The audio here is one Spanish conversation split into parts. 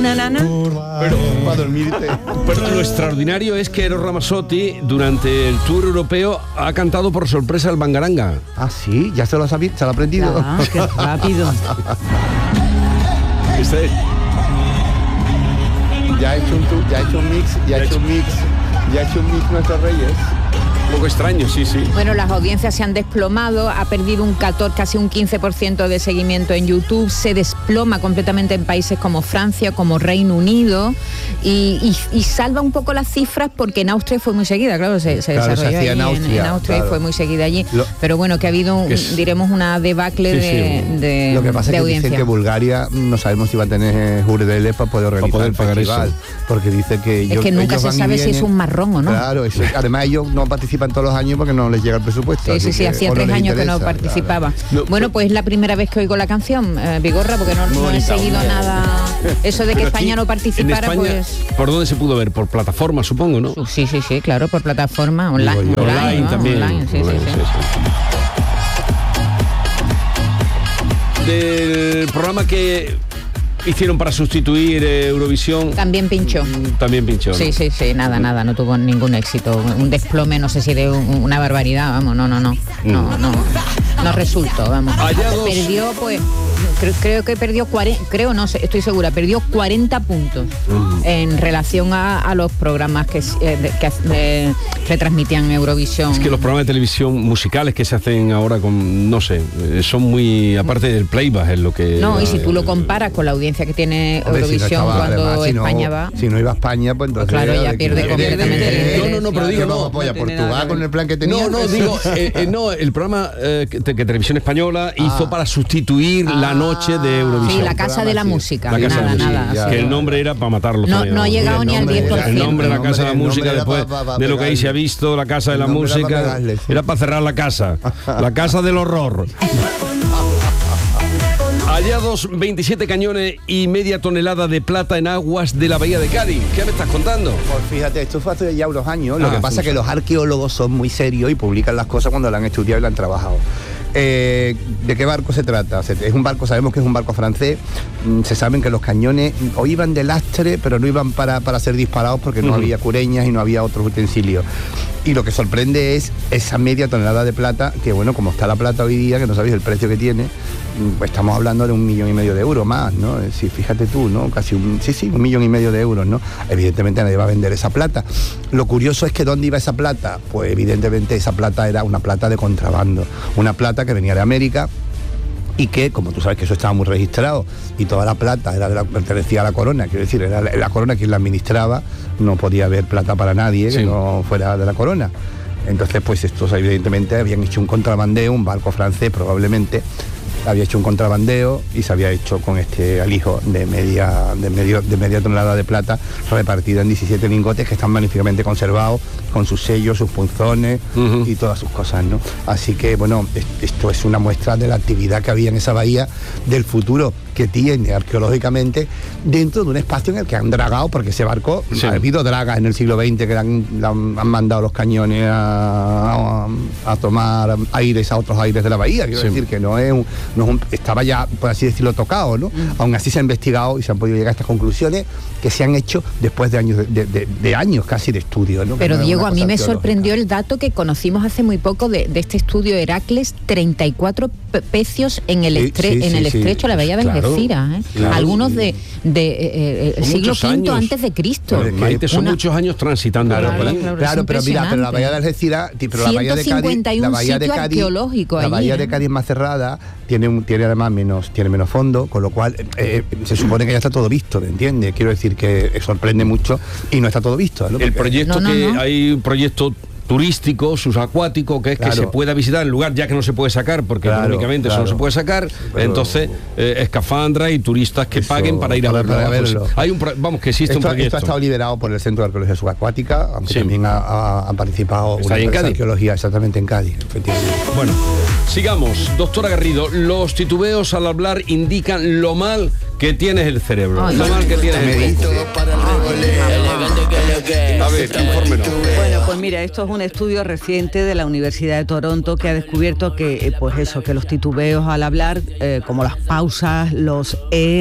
Pero, para dormirte. Pero lo extraordinario es que Eros Ramazzotti durante el tour europeo ha cantado por sorpresa el Bangaranga. Ah, sí, ya se lo ha aprendido. Ah, qué rápido. Ya ha hecho un mix nuestros Reyes. Un poco extraño, sí. Bueno, las audiencias se han desplomado, ha perdido casi un 15% de seguimiento en YouTube, se desploma completamente en países como Francia, como Reino Unido, y salva un poco las cifras porque en Austria fue muy seguida, claro, se desarrolló allí, en Austria claro. Y fue muy seguida allí. Pero bueno, que ha habido, diremos, una debacle de lo que pasa es que audiencia. dicen que Bulgaria no sabemos si va a tener Jurdeles para poder organizar el festival, eso. Porque dice que es que nunca se sabe si es un marrón o no. Claro, además ellos no participan todos los años porque no les llega el presupuesto. Sí, hacía 3 años que no participaba. Claro. Bueno, pues es la primera vez que oigo la canción, Vigorra, porque no he seguido nada. Eso de que España no participara, en España, pues... ¿Por dónde se pudo ver? Por plataforma, supongo, ¿no? Sí, claro, por plataforma, online también. Online, sí. Del programa que hicieron para sustituir Eurovisión. También pinchó. ¿No? Sí, nada, no tuvo ningún éxito. Un desplome, no sé si de una barbaridad, vamos, no resultó, vamos. Perdió, pues, creo que perdió 40, estoy segura, perdió 40 puntos en relación a los programas que retransmitían Eurovisión. Es que los programas de televisión musicales que se hacen ahora son muy, aparte del playback, es lo que... No, y si tú lo comparas con la audiencia que tiene Eurovisión cuando España va... Si no iba a España, pues entonces... Claro, ya pierde completamente. Pero digo... No, apoya Portugal con el plan que tenía. El programa que Televisión Española hizo para sustituir la noche de Eurovisión. Sí, la Casa de la Música. Nada. Que el nombre era para matarlo. No ha llegado ni al 10%. El nombre de la Casa de la Música, después de lo que ahí se ha visto, la Casa de la Música, era para cerrar la casa. La Casa del Horror. Hallados 27 cañones y media tonelada de plata en aguas de la Bahía de Cádiz. ¿Qué me estás contando? Pues fíjate, esto fue hace ya unos años. Lo que pasa es que los arqueólogos son muy serios y publican las cosas cuando la han estudiado y la han trabajado. ¿De qué barco se trata? Es un barco, sabemos que es un barco francés. Se saben que los cañones o iban de lastre, pero no iban para ser disparados porque no había cureñas y no había otros utensilios. Y lo que sorprende es esa media tonelada de plata, que bueno, como está la plata hoy día, que no sabéis el precio que tiene, pues estamos hablando de 1,5 millones de euros más, ¿no? Es decir, fíjate tú, ¿no? Casi 1,5 millones de euros, ¿no? Evidentemente nadie va a vender esa plata. Lo curioso es que ¿dónde iba esa plata? Pues evidentemente esa plata era una plata de contrabando, una plata que venía de América y que, como tú sabes que eso estaba muy registrado y toda la plata pertenecía a la corona, quiero decir, era la corona quien la administraba, no podía haber plata para nadie que no fuera de la corona. Entonces, pues estos evidentemente habían hecho un contrabandeo, un barco francés probablemente había hecho un contrabandeo y se había hecho con este alijo de media tonelada de plata repartida en 17 lingotes que están magníficamente conservados con sus sellos, sus punzones y todas sus cosas, ¿no? Así que bueno, esto es una muestra de la actividad que había en esa bahía, del futuro que tiene arqueológicamente dentro de un espacio en el que han dragado, porque ese barco ha habido dragas en el siglo XX que han mandado los cañones a tomar aires a otros aires de la bahía. Quiero decir que estaba ya, por así decirlo, tocado, ¿no? Aún así se ha investigado y se han podido llegar a estas conclusiones que se han hecho después de años casi de estudio, ¿no? Pero Diego, a mí me sorprendió el dato que conocimos hace muy poco de este Heracles, 34 pecios en el estrecho de la bahía de Algeciras, ¿eh? Claro. Algunos del siglo V antes de Cristo. Son muchos años transitando. Claro, pero mira, pero la bahía de Algeciras, la bahía de Cádiz, la bahía de Cádiz más cerrada, tiene además menos fondo, con lo cual se supone que ya está todo visto, ¿me entiendes? Quiero decir que sorprende mucho y no está todo visto, ¿no? El proyecto hay un proyecto turístico, subacuático, que es que se pueda visitar el lugar, ya que no se puede sacar, porque económicamente eso no se puede sacar, entonces escafandra y turistas que paguen para ir a verlo. Que existe un proyecto. Esto ha estado liderado por el Centro de Arqueología Subacuática, aunque también ha participado una empresa de arqueología exactamente en Cádiz, efectivamente. Bueno, sigamos. Doctora Garrido, los titubeos al hablar indican lo mal que tienes el cerebro. Lo mal que tienes el coco. A ver, infórmenos. Bueno, pues mira, esto es un estudio reciente de la Universidad de Toronto que ha descubierto que, pues eso, que los titubeos al hablar, como las pausas, los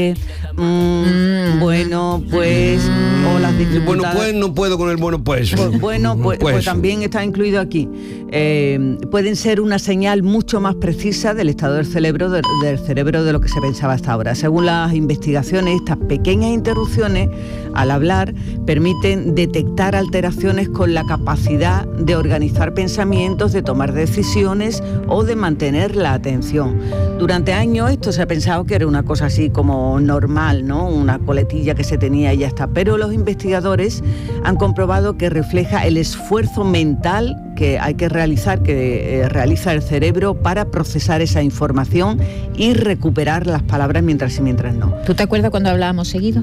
bueno, pues, o las dificultades. Bueno, pues no puedo con el bueno, pues. Pues también está incluido aquí. Pueden ser una señal mucho más precisa del estado del cerebro de lo que se pensaba hasta ahora. Según las investigaciones, estas pequeñas interrupciones al hablar permiten detectar alteraciones con la capacidad de organizar pensamientos, de tomar decisiones o de mantener la atención. Durante años esto se ha pensado que era una cosa así como normal, ¿no? Una coletilla que se tenía y ya está. Pero los investigadores han comprobado que refleja el esfuerzo mental que hay que realizar, que realiza el cerebro para procesar esa información y recuperar las palabras mientras sí, mientras no. ¿Tú te acuerdas cuando hablábamos seguido?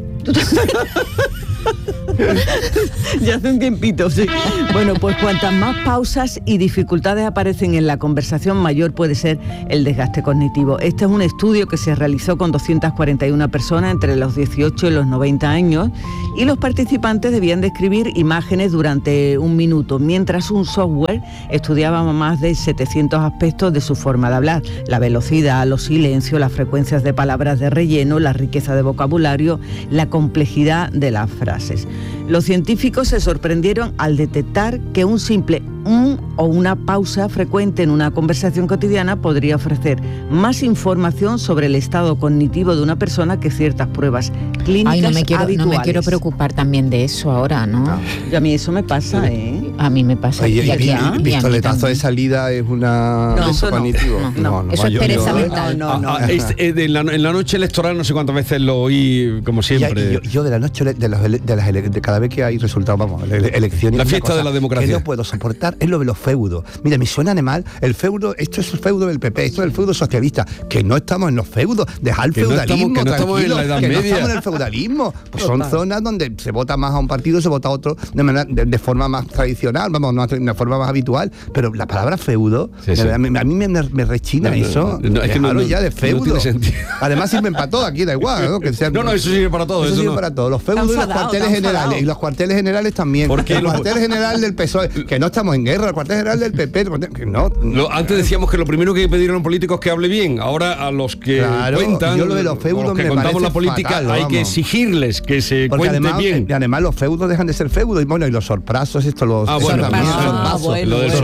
Ya hace un tiempito, sí. Bueno, pues cuantas más pausas y dificultades aparecen en la conversación, mayor puede ser el desgaste cognitivo. Este es un estudio que se realizó con 241 personas entre los 18 y los 90 años y los participantes debían describir imágenes durante 1 minuto, mientras un software estudiaba más de 700 aspectos de su forma de hablar: la velocidad, los silencios, las frecuencias de palabras de relleno, la riqueza de vocabulario, la complejidad de las frases. Los científicos se sorprendieron al detectar que un simple o una pausa frecuente en una conversación cotidiana podría ofrecer más información sobre el estado cognitivo de una persona que ciertas pruebas clínicas habituales. No me quiero preocupar también de eso ahora, ¿no? Y a mí eso me pasa, A mí me pasa. El pistoletazo de salida es una... No, eso cognitivo. No, eso es pereza mental. En la noche electoral no sé cuántas veces lo oí, como siempre. Yo de la noche, de cada vez que hay resultados, vamos, elecciones... La fiesta de la democracia. Que no puedo soportar es lo de los feudos. Mira, me suena de mal el feudo, esto es el feudo del PP, esto es el feudo socialista, que no estamos en los feudos, dejar el feudalismo, que no estamos en la Edad Media. No estamos en el feudalismo. Pues son zonas donde se vota más a un partido, se vota a otro de forma más tradicional, vamos, de una forma más habitual, pero la palabra feudo, a mí me rechina eso. Es que ya de feudo. Además sirven para todo, aquí da igual, ¿no? Que sea, eso sirve para todo. Eso sirve para todo. Los feudos y los cuarteles generales. Y los cuarteles generales también. Porque el cuartel general del PSOE, que no estamos en guerra, el cuartel general del PP, que no. Antes decíamos que lo primero que hay que pedir a los políticos es que hable bien. Ahora a los que cuentan, yo lo de los feudos, los que contamos la política, fatal, hay que exigirles que se cuente bien. Y además los feudos dejan de ser feudos. Y bueno, y los sorpasos, esto los... Lo del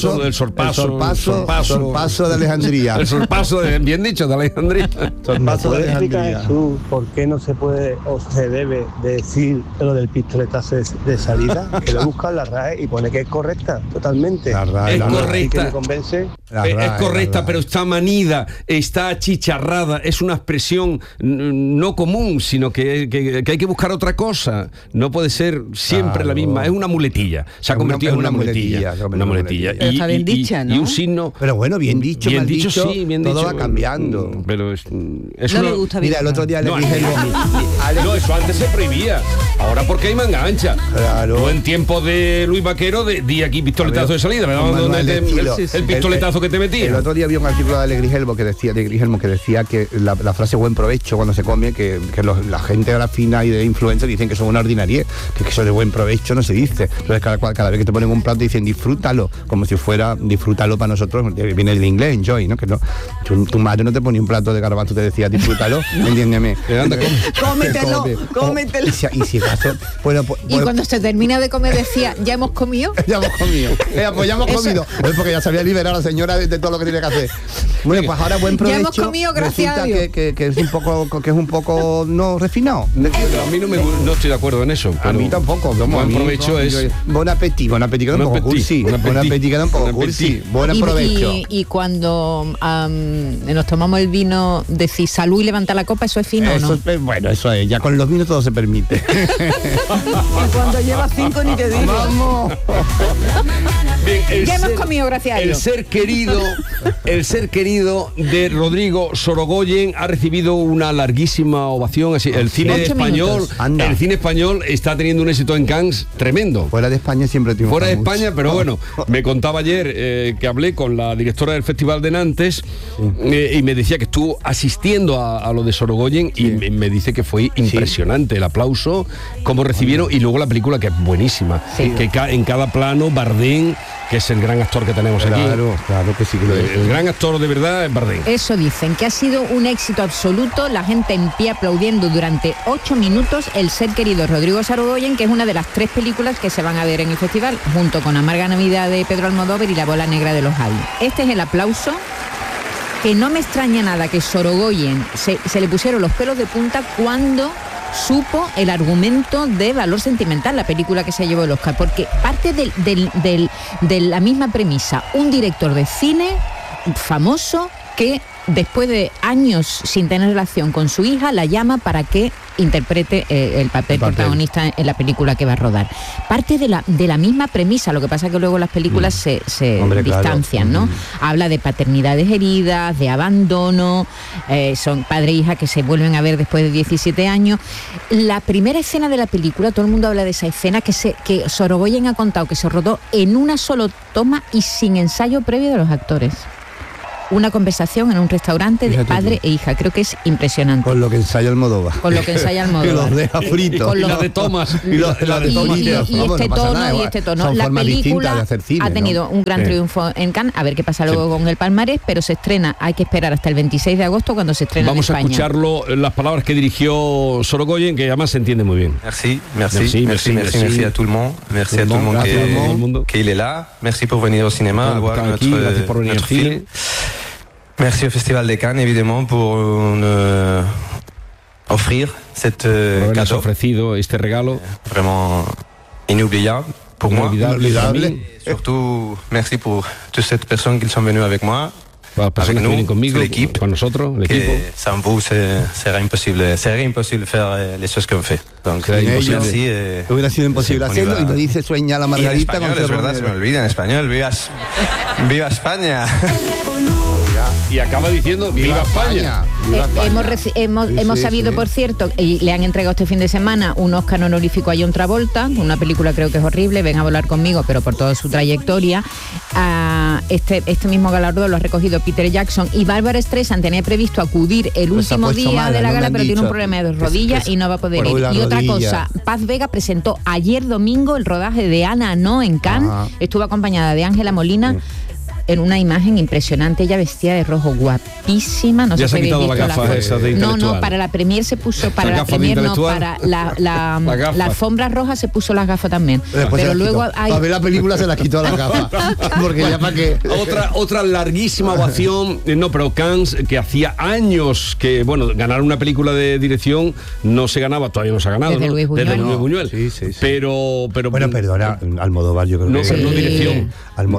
sorpaso de Alejandría. El sorpaso, bien dicho, de Alejandría. Sorpaso de Alejandría. ¿Por qué no se puede o se debe decir lo del pistoletazo de salida? Que lo busca la RAE y pone que es correcta, totalmente. Es correcta. Me convence. Es correcta, pero está manida, está achicharrada, es una expresión no común, sino que hay que buscar otra cosa. No puede ser siempre la misma, es una muletilla. Se ha convertido en una muletilla. Una muletilla. Pero está bien dicha, ¿no? Y un signo. Pero bueno, bien dicho, bien dicho, sí, bien dicho. Todo va cambiando. Pero es no le gusta. Mira, el otro día le dije... No, eso antes se prohibía. Ahora porque hay manga ancha. Claro. Tú en tiempo de Luis Vaquero di aquí pistoletazo de salida. El pistoletazo que te metía. El otro día vi un artículo de Grigelmo que decía que la frase buen provecho cuando se come, que la gente de la fina y de influencers dicen que son una ordinariedad, que eso de buen provecho no se dice. Entonces cada vez que te ponen un plato dicen disfrútalo, como si fuera disfrútalo para nosotros, viene del inglés, enjoy, ¿no? Que no, tu madre no te ponía un plato de garbanzo, te decía disfrútalo, entiéndeme. Cómetelo. Y si acaso, bueno, y cuando se termina de comer decía, ¿ya hemos comido? Ya hemos comido. Pues ya hemos comido. Pues porque ya sabía liberar a la señora de todo lo que tiene que hacer. Bueno, pues ahora buen provecho. Ya hemos comido, gracias a Dios. Que es un poco no refinado. A mí no estoy de acuerdo en eso. A mí tampoco. Buen provecho es... Buen apetito queda un poco cursi. Buen apetito queda un poco cursi. Buen provecho. Y cuando nos tomamos el vino, decir salud y levanta la copa, ¿eso es fino o no? Bueno, eso es. Ya con los minutos no se permite. Y cuando lleva 5 ni te digo. ¡Vamos! Bien, Ya hemos comido, gracias a el Dios. ser querido de Rodrigo Sorogoyen ha recibido una larguísima ovación. El cine 8 español, minutos. el cine español está teniendo un éxito en Cannes tremendo. Fuera de España siempre triunfa Fuera de mucho. España, pero bueno, me contaba ayer que hablé con la directora del Festival de Nantes y me decía que estuvo asistiendo a lo de Sorogoyen y me dice que fue impresionante el aplauso, cómo recibieron y luego la película que es buenísima, que en cada plano Bardem, que es el gran actor que tenemos aquí. Claro que sí que lo es. El gran actor de verdad es Bardem. Eso dicen, que ha sido un éxito absoluto, la gente en pie aplaudiendo durante 8 minutos el ser querido Rodrigo Sorogoyen, que es una de las 3 películas que se van a ver en el festival, junto con Amarga Navidad de Pedro Almodóvar y La bola negra de los aliens. Este es el aplauso, que no me extraña nada que Sorogoyen se le pusieron los pelos de punta cuando supo el argumento de Valor Sentimental, la película que se llevó el Oscar, porque parte de la misma premisa, un director de cine famoso que después de años sin tener relación con su hija la llama para que interprete el papel protagonista en la película que va a rodar. Parte de la misma premisa, lo que pasa que luego las películas se distancian, ¿no? Habla de paternidades heridas, de abandono, son padre e hija que se vuelven a ver después de 17 años. La primera escena de la película, todo el mundo habla de esa escena que Sorogoyen ha contado que se rodó en una sola toma y sin ensayo previo de los actores. Una conversación en un restaurante de padre e hija. Creo que es impresionante. Con lo que ensaya Almodóvar. Que los deja fritos. Y la de Thomas. Y este tono. La película ha tenido un gran triunfo en Cannes. A ver qué pasa luego con el palmarés, pero se estrena, hay que esperar hasta el 26 de agosto cuando se estrena en España. Vamos a escucharlo, las palabras que dirigió Sorogoyen, que además se entiende muy bien. Merci à tout le monde. Merci à tout le monde qu'il est là. Merci pour venir au cinéma, voir notre film. Merci au Festival de Cannes, évidemment, pour offrir cette cadeau. Ofrecido este regalo. Vraiment inoubliable pour moi. Inolvidable. Surtout, merci pour toutes ces personnes qui sont venues avec moi. Para las personas que vienen conmigo, con nosotros, el equipo. Sans vous, sería imposible faire les choses qu'on fait. Donc, hubiera sido imposible hacerlo y nos dice sueña la Margarita. En español, es verdad, se me olvida en español. ¡Viva España! Y acaba diciendo ¡Viva España! Hemos sabido, por cierto, y le han entregado este fin de semana un Oscar honorífico a John Travolta, una película creo que es horrible, Ven a volar conmigo, pero por toda su trayectoria. Este mismo galardón lo ha recogido Peter Jackson, y Bárbara Streisand tenía previsto acudir el último día de la gala, pero tiene un problema de rodillas y no va a poder ir. Y otra cosa, Paz Vega presentó ayer domingo el rodaje de Ana No en Cannes. Estuvo acompañada de Ángela Molina. En una imagen impresionante, ella vestida de rojo, guapísima. No ya sé se ha quitado la gafa esa de intelectual. No, para la premier se puso, para la premier no, para la alfombra roja se puso las gafas también. Pero luego hay... Para ver la película se las quitó la gafa. Porque ya para qué. Otra larguísima ovación, pero Cannes, que hacía años que, ganar una película de dirección no se ganaba, todavía no se ha ganado. Desde Luis Buñuel. Desde Luis Buñuel. Sí. pero bueno, perdona, Almodóvar yo creo que... No dirección.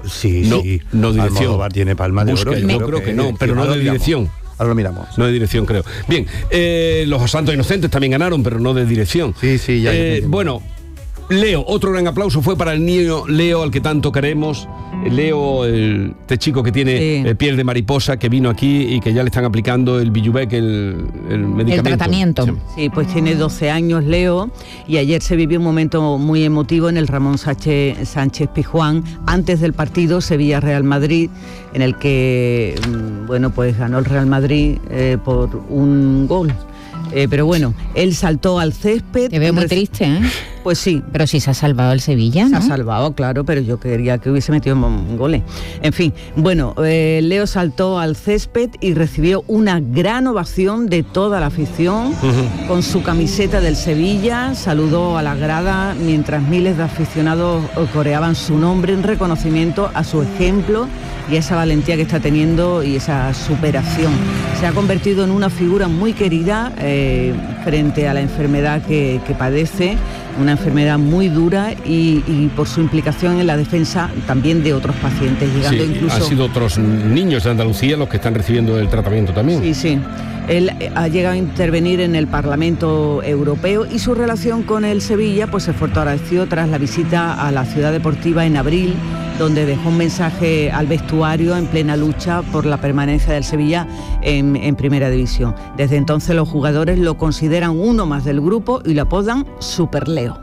No dirección. Almodóvar tiene palma de oro. Yo creo que no, pero no de dirección. Ahora lo miramos. No de dirección, creo. Bien, Los Santos Inocentes también ganaron, pero no de dirección. Sí, ya. Bueno, Leo, otro gran aplauso fue para el niño Leo, al que tanto queremos. Leo, este chico que tiene piel de mariposa, que vino aquí y que ya le están aplicando el Bijubec, el medicamento. El tratamiento. Sí, pues tiene 12 años Leo, y ayer se vivió un momento muy emotivo en el Ramón Sánchez Pizjuán, antes del partido Sevilla-Real Madrid, en el que, pues ganó el Real Madrid por un gol. Pero bueno, él saltó al césped. Te veo muy triste, ¿eh? Pues sí. Pero sí se ha salvado el Sevilla, ¿no? Se ha salvado, claro, pero yo quería que hubiese metido goles. En fin, Leo saltó al césped y recibió una gran ovación de toda la afición, con su camiseta del Sevilla, saludó a la grada mientras miles de aficionados coreaban su nombre en reconocimiento a su ejemplo y a esa valentía que está teniendo y esa superación. Se ha convertido en una figura muy querida frente a la enfermedad que padece, una enfermedad muy dura y por su implicación en la defensa también de otros pacientes, llegando incluso... Han sido otros niños de Andalucía los que están recibiendo el tratamiento también. Sí. Él ha llegado a intervenir en el Parlamento Europeo y su relación con el Sevilla pues se fortaleció tras la visita a la ciudad deportiva en abril, donde dejó un mensaje al vestuario en plena lucha por la permanencia del Sevilla en Primera División. Desde entonces los jugadores lo consideran uno más del grupo y lo apodan Super Leo.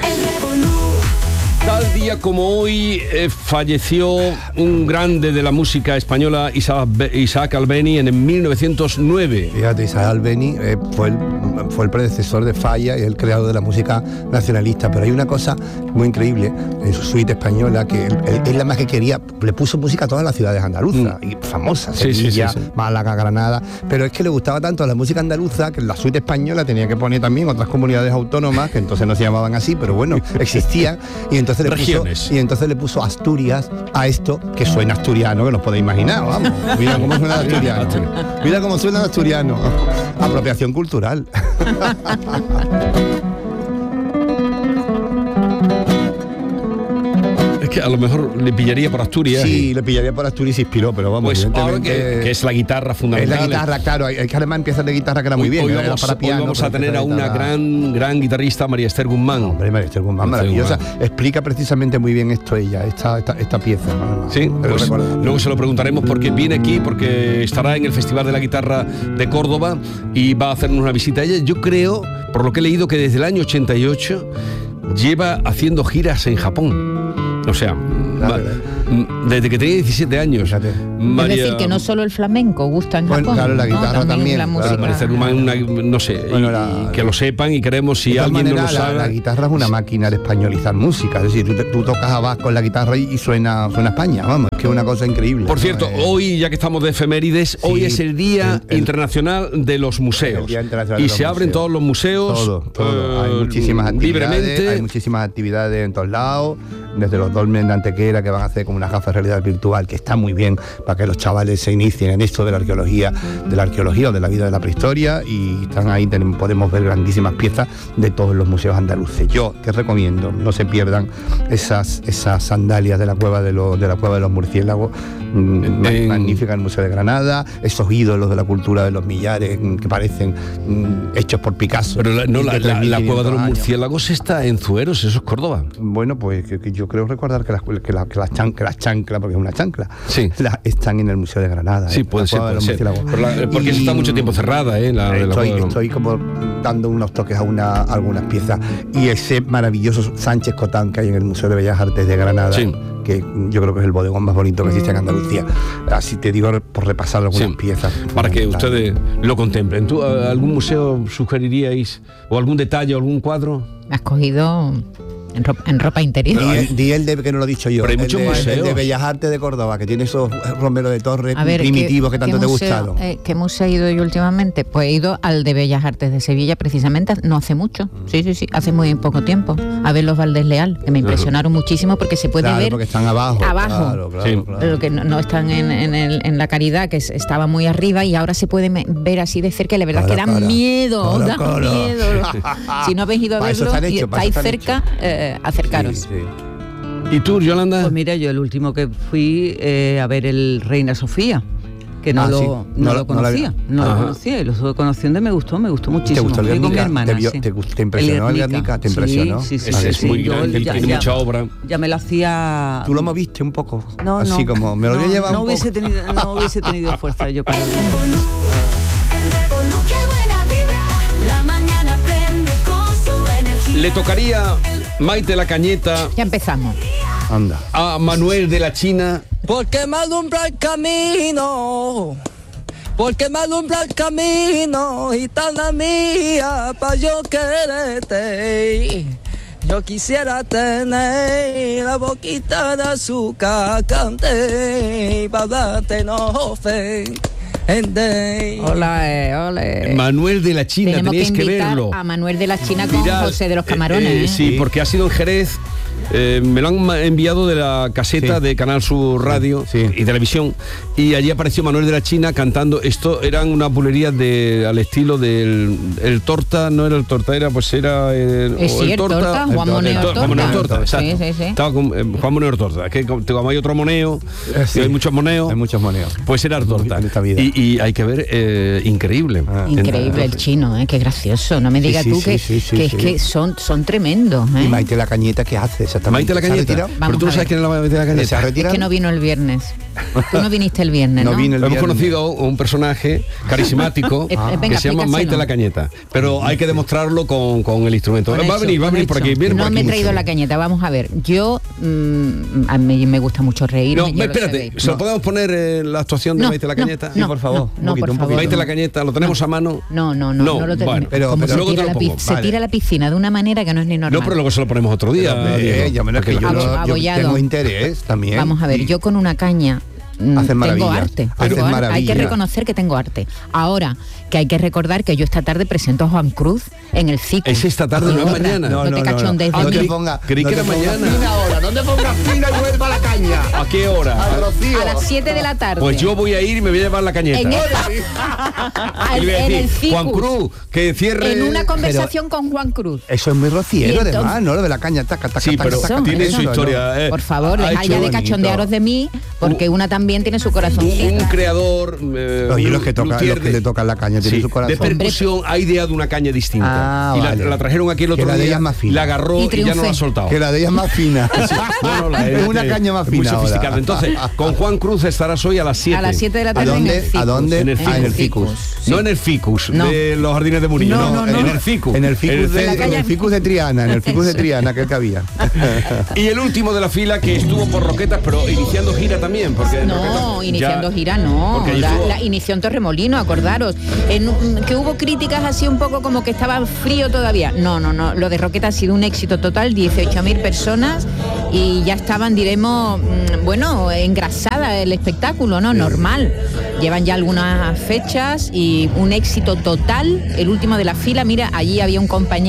Tal día como hoy falleció un grande de la música española, Isaac Albéniz, en 1909. Fíjate, Isaac Albéniz fue el predecesor de Falla y el creador de la música nacionalista, pero hay una cosa muy increíble en su suite española, que él la más que quería, le puso música a todas las ciudades andaluzas, y famosas, Sevilla, sí. Málaga, Granada, pero es que le gustaba tanto la música andaluza que en la suite española tenía que poner también otras comunidades autónomas, que entonces no se llamaban así, pero bueno, existían, y entonces le puso Asturias a esto, que suena asturiano, que nos podéis imaginar, vamos. Mira cómo suena asturiano. Mira cómo suena asturiano. Apropiación cultural. Es que a lo mejor le pillaría por Asturias. Sí, le pillaría por Asturias y se inspiró, pero vamos, pues ahora que es la guitarra fundamental. Es la guitarra, claro, hay que además piezas de guitarra que era muy bien. Hoy vamos a tener a una gran guitarrista, María Esther Guzmán. Hombre, María Esther Guzmán, maravillosa. Explica precisamente muy bien esto ella, esta pieza. Sí, pues luego se lo preguntaremos porque viene aquí, porque estará en el Festival de la Guitarra de Córdoba y va a hacernos una visita a ella. Yo creo, por lo que he leído, que desde el año 88 lleva haciendo giras en Japón. O sea, desde que tenía 17 años. María... Es decir, que no solo el flamenco gusta en Japón. Claro, la guitarra también. La música. No sé, que lo sepan y queremos, si alguien no lo sabe. La guitarra es una máquina de españolizar música. Es decir, tú tocas a Bach con la guitarra y suena España, vamos, es que es una cosa increíble. Por cierto, hoy, ya que estamos de efemérides, hoy es el Día Internacional de los Museos. Y se abren todos los museos. Todo. Hay muchísimas actividades. Libremente. Hay muchísimas actividades en todos lados. Desde los dolmens de Antequera, que van a hacer como una gafas de realidad virtual, que está muy bien para que los chavales se inicien en esto de la arqueología o de la vida de la prehistoria, y están ahí, podemos ver grandísimas piezas de todos los museos andaluces. Yo que recomiendo, no se pierdan esas sandalias de la cueva de los murciélagos, magnífica en el Museo de Granada, esos ídolos de la cultura de los millares que parecen hechos por Picasso. Pero la cueva de los murciélagos está en Zueros, eso es Córdoba. Bueno, pues que yo creo recordar que las chanclas, porque es una chancla, sí, están en el Museo de Granada. Sí, puede ser. Porque eso está mucho tiempo cerrada, estoy como dando unos toques a algunas piezas, y ese maravilloso Sánchez Cotán que hay en el Museo de Bellas Artes de Granada, sí, que yo creo que es el bodegón más bonito que existe en Andalucía. Así te digo, por repasar algunas piezas. Para que ustedes lo contemplen. ¿Tú algún museo sugeriríais, o algún detalle, o algún cuadro? Me has cogido en ropa interior. Di el de, que no lo he dicho yo. Pero hay muchos museos. El de Bellas Artes de Córdoba, que tiene esos Romero de Torres primitivos que tanto te gustaron. ¿Qué museo he ido yo últimamente? Pues he ido al de Bellas Artes de Sevilla, precisamente, no hace mucho. Sí, hace muy poco tiempo. A ver los Valdés Leal, que me impresionaron muchísimo porque se puede ver... porque están abajo. Claro. Pero que no están en la Caridad, que estaba muy arriba, y ahora se puede ver así de cerca, y la verdad que da miedo. Miedo. Si no habéis ido a verlo y estáis cerca... acercaros. Sí. ¿Y tú, Yolanda? Pues mira, yo el último que fui a ver el Reina Sofía, que no lo conocía, y lo estuve conociendo y me gustó muchísimo. ¿Te gustó el Guernica? Con mi hermana, ¿Te impresionó el Guernica? ¿Te impresionó? Sí. Es muy grande, tiene mucha obra. Ya me la hacía... ¿Tú lo moviste un poco? No, así como me lo voy a llevar un poco. No hubiese tenido fuerza yo para... Le tocaría Maite la Cañeta. Ya empezamos. Anda. A Manuel de la China. Porque me alumbra el camino. Porque me alumbra el camino, gitana mía, pa' yo quererte. Yo quisiera tener la boquita de azúcar, cante, pa' darte no fe. Hola. Manuel de la China, tenéis que verlo. A Manuel de la China con José de los Camarones. Sí, porque ha sido en Jerez Me lo han enviado de la caseta de Canal Sur Radio y Televisión, y allí apareció Manuel de la China cantando. Esto eran unas bulerías al estilo del el torta, no era el torta, era el torta, Juan Moneo Torta, exacto. Sí. Estaba con Juan Moneo Torta, que como hay otro moneo, hay muchos moneos. Hay muchos moneos. Pues era el torta. Y hay que ver, increíble. Increíble el chino, qué gracioso. No me digas tú que es que son tremendos. Y Maite la Cañeta, ¿qué hace exactamente? Maite la Cañeta. Pero tú no sabes quién es la Maite la Cañeta. Es que no vino el viernes. Tú no viniste el viernes, ¿no? Hemos conocido a un personaje carismático que se llama Maite la Cañeta, pero hay que demostrarlo con el instrumento. Va a venir por aquí. No me he traído la cañeta, vamos a ver. Yo, a mí me gusta mucho reír. No, espérate, ¿se lo podemos poner la actuación de Maite la Cañeta? Sí, por favor. Por favor. Maite la Cañeta, ¿lo tenemos a mano? No lo tenemos. Bueno, pero se tira a la piscina de una manera que no es ni normal. No, pero luego se lo ponemos otro día. Yo tengo interés también. Vamos a ver, yo con una caña tengo arte. Hay que reconocer que tengo arte. Ahora, que hay que recordar que yo esta tarde presento a Juan Cruz en el CICUS. Es esta tarde, no es mañana. No te cachondees de mí. Creí que era mañana. ¿Dónde pongas fina y vuelva la caña? ¿A qué hora? A las 7 de la tarde. Pues yo voy a ir y me voy a llevar la cañeta. En el CICUS. Juan Cruz, que cierre... En una conversación con Juan Cruz. Eso es muy rociero, además, ¿no? Lo de la caña, taca. Sí, pero tiene su historia. Por favor, deja ya de cachondearos de mí, porque una también tiene su corazón. Un creador... Oye, los que le tocan la caña tienen su corazón. De percusión ha ideado una caña distinta. La trajeron aquí el otro día, ella es más fina. la agarró y ya no la ha soltado. Que la de ella es más fina. Es una caña más fina. Muy sofisticada. Entonces, con Juan Cruz estarás hoy a las 7. A las 7 de la tarde. ¿A dónde? En el Ficus. No en el Ficus de los Jardines de Murillo, no. En el Ficus. En el Ficus de Triana, que es que había. Y el último de la fila, que estuvo por Roquetas, pero iniciando gira también. Iniciando gira no. La inició en Torremolino, acordaros. Que hubo críticas así un poco como que estaba frío todavía. No. Lo de Roquetas ha sido un éxito total, 18.000 personas y ya estaban, diremos, engrasada el espectáculo, ¿no? Normal. Llevan ya algunas fechas y un éxito total. El último de la fila, mira, allí había un compañero